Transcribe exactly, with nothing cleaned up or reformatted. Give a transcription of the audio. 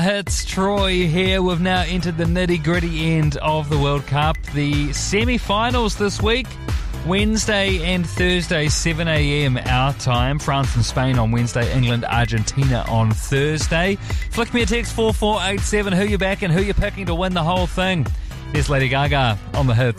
It's Troy here. We've now entered the nitty-gritty end of the World Cup. The semi-finals this week, Wednesday and Thursday, seven a.m. our time. France and Spain on Wednesday, England, Argentina on Thursday. Flick me a text four four eight seven, who you're back and who you're picking to win the whole thing. Here's Lady Gaga on the hits.